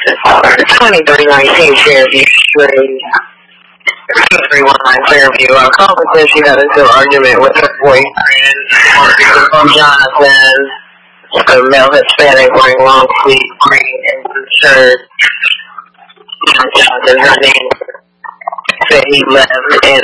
2019 Fairview Street. Everyone on Fairview. Colton says she got into an argument with her boyfriend, Jonathan, the male Hispanic wearing long sleeve green and blue shirt. Jonathan, her name, said he left and